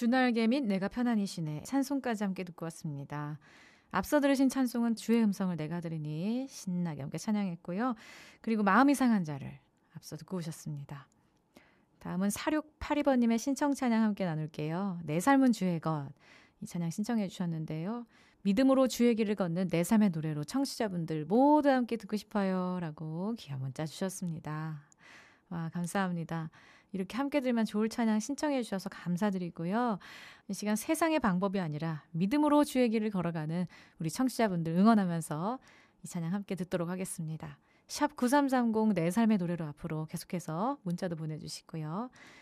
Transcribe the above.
주날개 및 내가 편안히 쉬네 찬송까지 함께 듣고 왔습니다. 앞서 들으신 찬송은 주의 음성을 내가 들으니 신나게 함께 찬양했고요. 그리고 마음이 상한 자를 앞서 듣고 오셨습니다. 다음은 4682번님의 신청 찬양 함께 나눌게요. 내 삶은 주의 것. 이 찬양 신청해 주셨는데요. 믿음으로 주의 길을 걷는 내 삶의 노래로 청취자분들 모두 함께 듣고 싶어요 라고 귀한 문자 주셨습니다. 와, 감사합니다. 이렇게 함께 들으면 좋을 찬양 신청해 주셔서 감사드리고요. 이 시간 세상의 방법이 아니라 믿음으로 주의 길을 걸어가는 우리 청취자분들 응원하면서 이 찬양 함께 듣도록 하겠습니다. 샵 9330 내 삶의 노래로 앞으로 계속해서 문자도 보내주시고요.